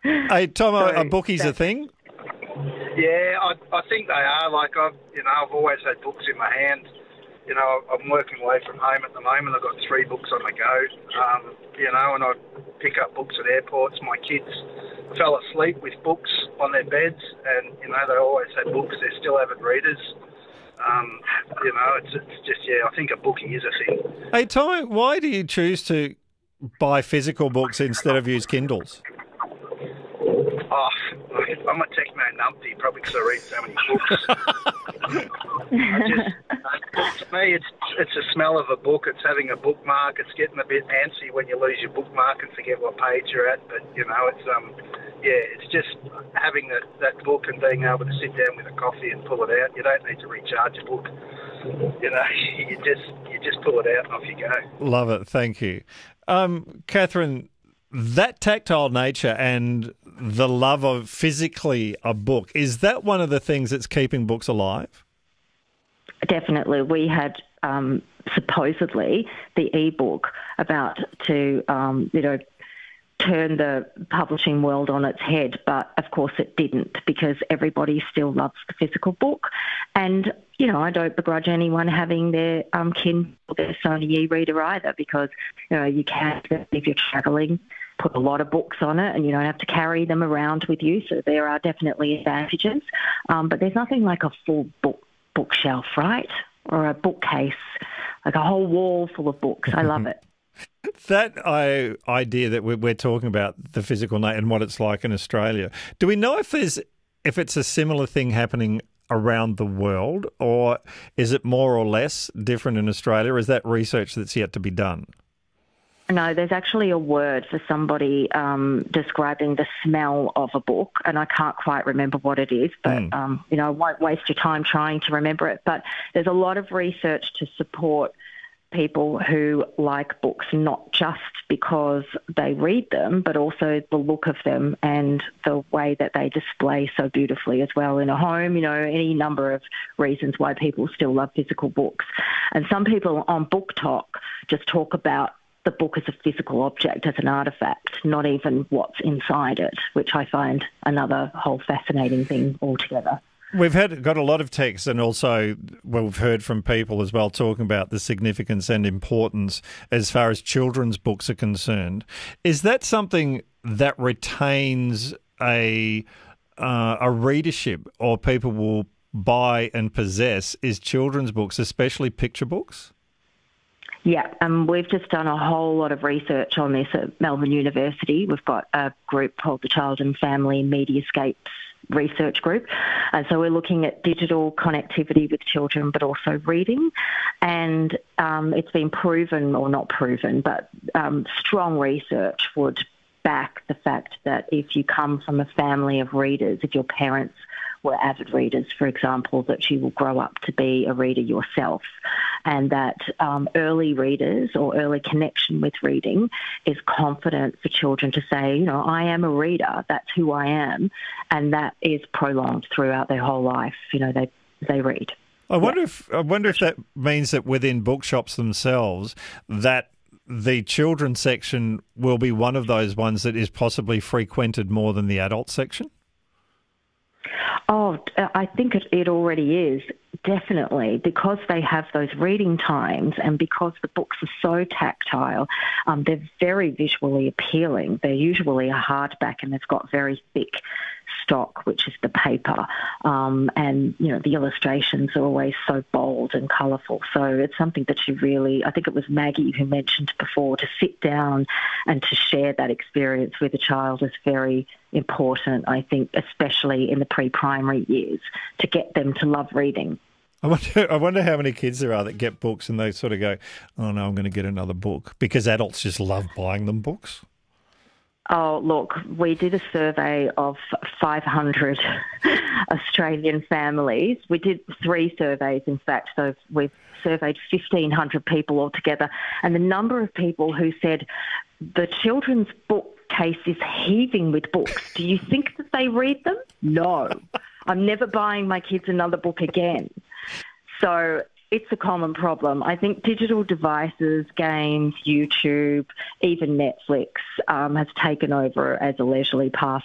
Hey, Tom, So a bookie's a thing? Yeah, I think they are. Like I've always had books in my hand. I'm working away from home at the moment. I've got 3 books on the go. And I pick up books at airports. My kids fell asleep with books on their beds, and they always had books. They're still avid readers. It's just I think a bookie is a thing. Hey, Tom, why do you choose to buy physical books instead of use Kindles? Oh, I'm a techno numpty, probably because I read so many books. To me, it's the smell of a book. It's having a bookmark. It's getting a bit antsy when you lose your bookmark and forget what page you're at. But it's just having that book and being able to sit down with a coffee and pull it out. You don't need to recharge a book. You just pull it out and off you go. Love it. Thank you, Catherine. That tactile nature and the love of physically a book, is that one of the things that's keeping books alive? Definitely. We had supposedly the e-book about to, turn the publishing world on its head, but of course it didn't, because everybody still loves the physical book. And, I don't begrudge anyone having their Kindle or their Sony e-reader either, because, you can, if you're travelling, put a lot of books on it and you don't have to carry them around with you. So there are definitely advantages. But there's nothing like a full bookshelf, right? Or a bookcase, like a whole wall full of books. I love it. That idea that we're talking about the physical and what it's like in Australia, do we know if it's a similar thing happening around the world, or is it more or less different in Australia? Or is that research that's yet to be done? No, there's actually a word for somebody describing the smell of a book, and I can't quite remember what it is, but, I won't waste your time trying to remember it. But there's a lot of research to support people who like books, not just because they read them, but also the look of them and the way that they display so beautifully as well in a home, any number of reasons why people still love physical books. And some people on Book Talk just talk about the book as a physical object, as an artefact, not even what's inside it, which I find another whole fascinating thing altogether. We've got a lot of texts, and also we've heard from people as well talking about the significance and importance as far as children's books are concerned. Is that something that retains a readership, or people will buy and possess, is children's books, especially picture books? Yeah, we've just done a whole lot of research on this at Melbourne University. We've got a group called the Child and Family Mediascapes Research Group. And so we're looking at digital connectivity with children, but also reading. And it's been proven, or not proven, but strong research would back the fact that if you come from a family of readers, if your parents were avid readers, for example, that you will grow up to be a reader yourself, and that early readers or early connection with reading is confident for children to say, I am a reader, that's who I am, and that is prolonged throughout their whole life. They read. I wonder if that means that within bookshops themselves, that the children's section will be one of those ones that is possibly frequented more than the adult section? Oh, I think it already is, definitely, because they have those reading times, and because the books are so tactile. They're very visually appealing. They're usually a hardback, and they've got very thick stock, which is the paper. And, the illustrations are always so bold and colourful. So it's something that you really, I think it was Maggie who mentioned before, to sit down and to share that experience with a child is very important, I think, especially in the pre-primary years, to get them to love reading. I wonder how many kids there are that get books and they sort of go, oh, no, I'm going to get another book, because adults just love buying them books. Oh, look, we did a survey of 500 Australian families. We did 3 surveys, in fact, so we've surveyed 1,500 people altogether. And the number of people who said the children's bookcase is heaving with books, do you think that they read them? No. I'm never buying my kids another book again. So it's a common problem. I think digital devices, games, YouTube, even Netflix has taken over as a leisurely pastime